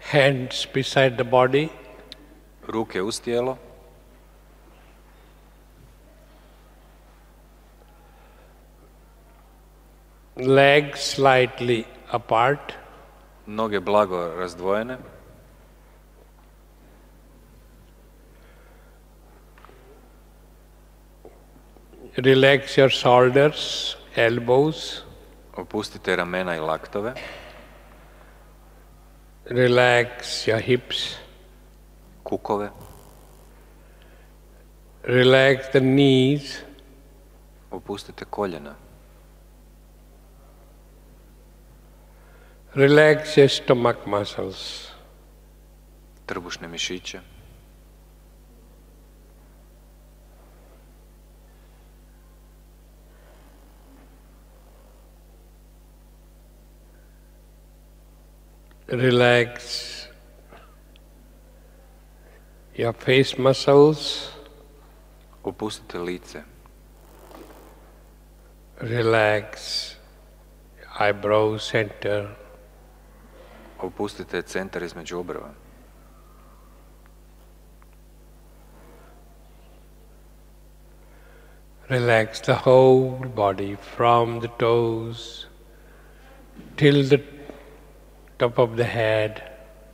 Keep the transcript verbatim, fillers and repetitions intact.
Hands beside the body. Ruke uz tijelo. Legs slightly apart. Noge blago razdvojene. Relax your shoulders, elbows. Opustite ramena i laktove. Relax your hips. Kukove. Relax the knees. Opustite koljena. Relax your stomach muscles. Trbušne mišiće. Relax your face muscles. Opustite lice. Relax eyebrow center. Opustite centar između obrva. Relax the whole body from the toes till the top of the head.